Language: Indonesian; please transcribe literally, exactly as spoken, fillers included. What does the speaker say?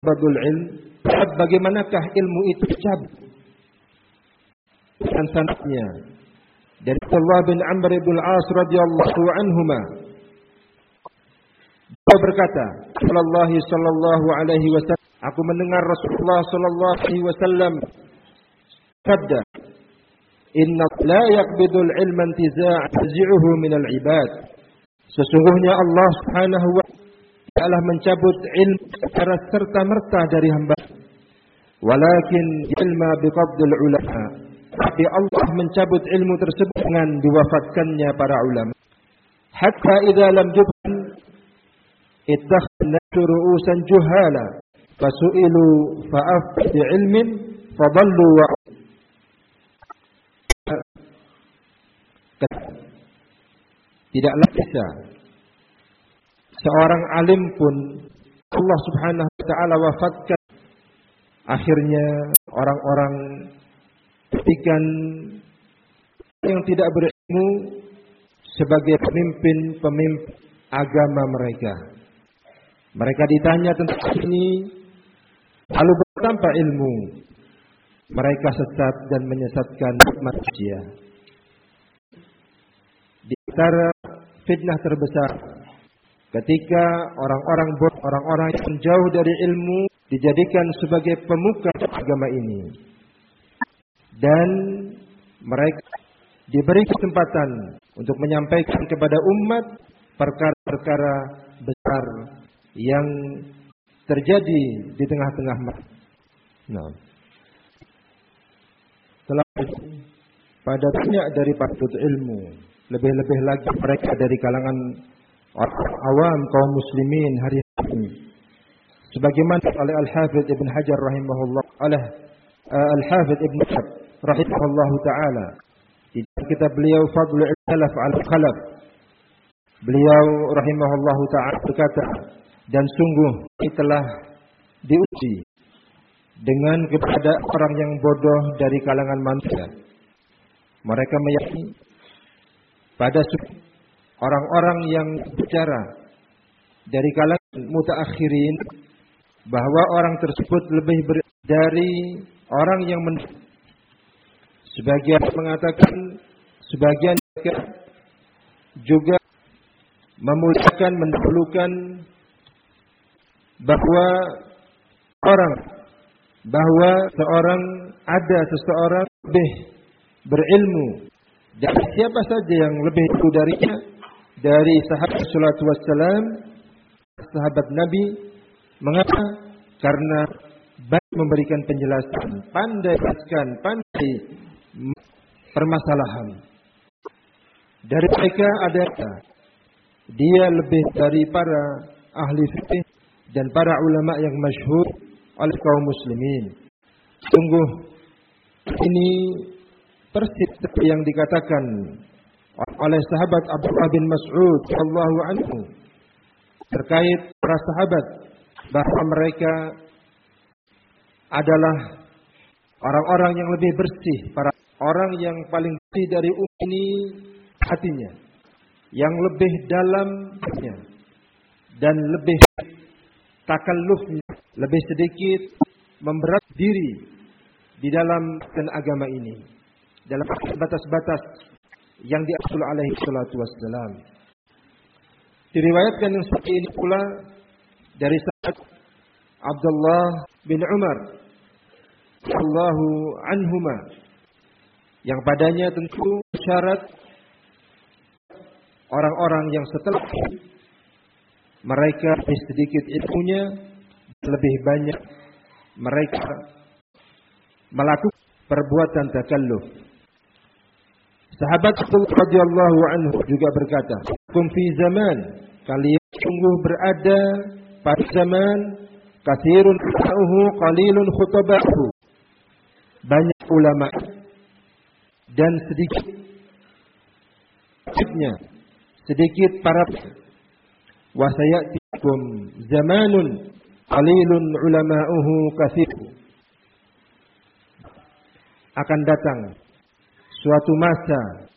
badul ilm, bagaimanakah ilmu itu dicabut dan sanadnya dari Abdullah bin Amr bin Al-As radhiyallahu anhuma. Dia berkata, Rasulullah sallallahu alaihi wasallam, aku mendengar Rasulullah sallallahu alaihi wasallam sabda, inna la yaqbidul ilma intiza'an yazi'uhu minal ibad. Sesungguhnya Allah Subhanahu wa ta'ala mencabut ilmu secara serta-merta dari hamba. Walakin ilma biqabdil ulama. Tapi Allah mencabut ilmu tersebut dengan diwafatkannya para ulama. Hatta idza lam yubqan ittakhadna ru'usan juhala fasu'ilu fa'af bi ilmin fadallu wa tidaklah bisa seorang alim pun Allah Subhanahu wa taala wafatkan. Akhirnya orang-orang petikan yang tidak berilmu sebagai pemimpin-pemimpin agama mereka. Mereka ditanya tentang ini, lalu bertanpa ilmu mereka sesat dan menyesatkan manusia. Di antara fitnah terbesar ketika orang-orang orang-orang yang jauh dari ilmu dijadikan sebagai pemuka agama ini, dan mereka diberi kesempatan untuk menyampaikan kepada umat perkara-perkara besar yang terjadi di tengah-tengah mereka. Nah, setelah pada banyak dari patut ilmu, lebih-lebih lagi mereka dari kalangan orang awam kaum muslimin hari ini, sebagaimana oleh Al-Hafidz Ibn Hajar rahimahullah, oleh uh, Al-Hafidz Ibn Hajar rahimahullah taala di kitab beliau Fadlul Salaf al-Khalaf, beliau rahimahullah taala berkata, dan sungguh ini telah diuji dengan kepada orang yang bodoh dari kalangan manusia. Mereka meyakini pada orang-orang yang bicara dari kalangan mutaakhirin bahwa orang tersebut lebih ber dari orang yang men sebagian mengatakan, sebagian juga memuliakan, mendahulukan bahwa orang bahwa seorang ada seseorang lebih berilmu dari siapa saja yang lebih itu darinya, dari sahabat sallallahu alaihi wasallam, sahabat Nabi. Mengapa? Karena baik memberikan penjelasan, pandai jelaskan, pandai permasalahan. Dari mereka ada dia lebih dari para ahli fikih dan para ulama yang masyhur oleh kaum muslimin. Sungguh ini persis seperti yang dikatakan oleh sahabat Abdullah bin Mas'ud radhiyallahu anhu terkait para sahabat, bahwa mereka adalah orang-orang yang lebih bersih, para orang yang paling bersih dari umat ini hatinya, yang lebih dalamnya dan lebih takallufnya, lebih sedikit memberat diri di dalam dan agama ini, dalam batas-batas yang diatur alaihi salatu wassalam. Diriwayatkan yang seperti ini pula dari sahabat Abdullah bin Umar radhiyallahu anhuma, yang padanya tentu syarat orang-orang yang setelah mereka lebih sedikit ilmunya, lebih banyak mereka melakukan perbuatan takalluf. Sahabat radhiyallahu anhu juga berkata, "Kum fi zaman, kalian sungguh berada pada zaman katsirun ulamahu qalilun khutabahu, banyak ulama dan sedikit sedikitnya sedikit para wa sayatikum zamanun qalilun ulama'uhu katsir." Akan datang suatu masa